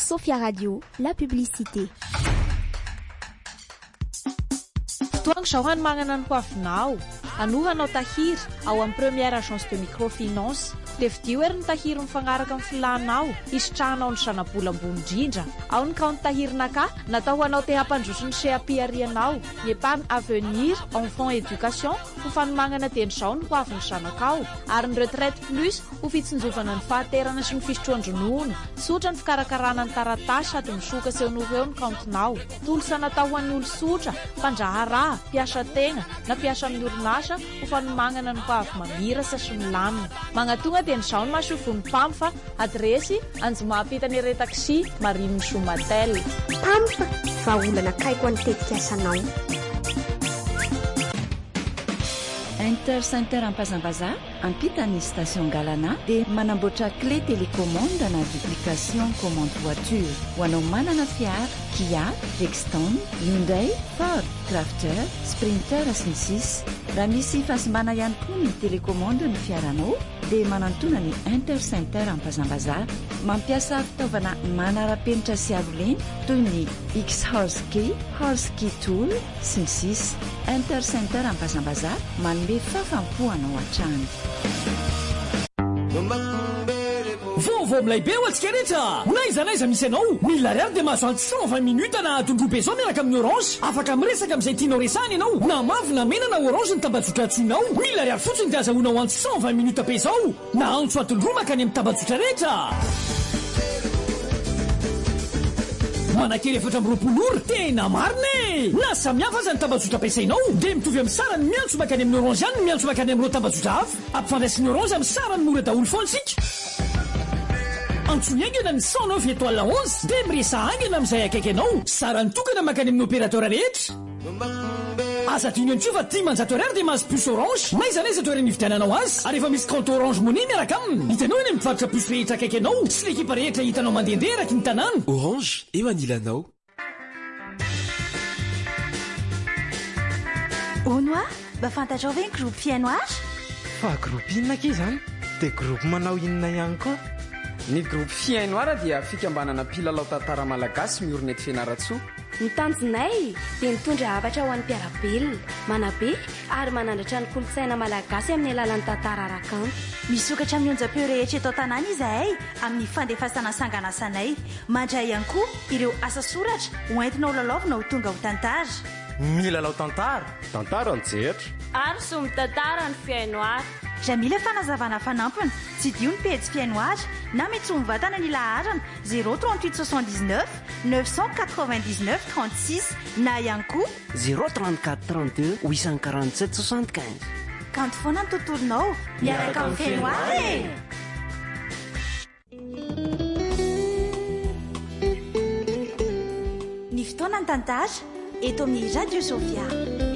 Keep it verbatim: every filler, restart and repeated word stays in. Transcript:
Sophia Radio, la publicité. Toang Shawan magnana ny hoavinao. Anohanao tahiry ao amin'ny première agence de microfinance. Levidio ery ny tahiry mifanaraka amin'ny filanao, isitrahanao ny sanabola ambony indrindra. Ao ny kaonty tahirinaka natao ho anao te hampandroso ny sehapiarianao. Ny épargne avenir enfant éducation ho fanomagnana tenizao ny hoavin'ny zanakao. Ary ny retraite plus ho fitsinjovana ny fahaterana sy ny fisotroan-dronono. Sotra ny fikarakarana ny taratasy sady misoka seho noho eo ny kaontinao. Tolosa natao ho an'ny olo-sotra, mpandraharaha, mpiasa tegna na mpiasa amin'ny orinasa ho fanomagnana ny hoavy mamirasa sy milamina. Magnatonga tenizao ny masofony pamfa, adresy Anjomapitany Ere taxi Marine Somatel. Pamfa, vahaolana akaiko any tetik'asanao. Intercenter Ampazambaza, ampitany station Galana dia manamboatra clé télécommande na duplication commande voiture. Ho anao manana fiara, Kia, Dexton, Hyundai, Ford, Crafter, Sprinter sy ny sisa. Raha misy fasimbana ihany koa ny télécommande ny fiaranao dia manantona ny Intercenter Ampazambaza. Mampiasa fitaovana manara-penitra sy aroleny toy ny X-Horse Key, Horse Key Tool sy ny sisa. Intercenter Ampazambaza manome fafampoanao an-trano. Vaovao milaibe ho antsika rehetra. Naiza naiza misy anao, mille ariary dia mahazo antsy cent vingt minutes na tondrobe zao miaraka amin'ny Orange. Afaka miresaka amin'izay tianao resahana ianao. Na mavy na mena na Orange ny tambazotra antsoinao. Mille ariary fotsiny dia azahoanao antsy cent vingt minutes be zao. Na antso atondroa makany amin'ny tambazotra rehetra. Manakely efatra amby roapolo ora tena marina e. Na samihafa aza ny tambazotra ampiasainao dia mitovy amin'ny sarany miantso makany amin'ny Orange ihany miantso makany amin'ireo tambazotra hafa. Ampifandraisin'ny Orange amin'ny sarany mora daholo foana isika. Antsony aingana ny cent neuf étoile onze dia miresa aingana amin'izay akaiky anao. Sarany tokana makany amin'ny opérateur rehetra. Aza tiany antsio fa dix manjato ariary dia mahazo puce Orange. Naiza naiza toerana nividiananao azy. Ary efa misy compte Orange Money miaraka aminy. Hitanao eny mivarotra puce rehetra akaiky anao sy l'ekipa rehetra hitanao mandehandeha eraky ny tanàna. Orange eo anilanao. Onoa, mba fantatrao ve ny groupe Fianoir? Fa groupe inona ke zany? Dia groupe manao inona ihany koa? Ny groupe Fianoir dia fikambanana mpilalao tantara malagasy miorina eto Fianaratsoa. Ny tanjonay dia mitondra hafatra ho an'ny mpiarabelona, manabe ary manandratra ny kolontsaina malagasy amin'ny alalan'ny tantara arakanto. Misokatra amin'ny onjam-peo rehetra eto an-tanàna izahay amin'ny fandefasana sanganasanay. Mandray ihany koa ireo asa soratra hoentinao lalaovina ho tonga ho tantara. Milalao tantara, tantara an-jehatra. Ary somy tantara ny Fianoir. Raha mila fanazavana fanampiny, tsy dio ny pejy Fianoir na mety ho mivatana ny laharana zéro trente-huit soixante-dix-neuf neuf cent quatre-vingt-dix-neuf trente-six na ihany koa zéro trente-quatre trente-deux huit cent quarante-sept soixante-quinze. Kanto foana ny tontolonao miaraka amin'ny Fianoir e! Ny fotoana ny tantara eto amin'ny Radio Sophia.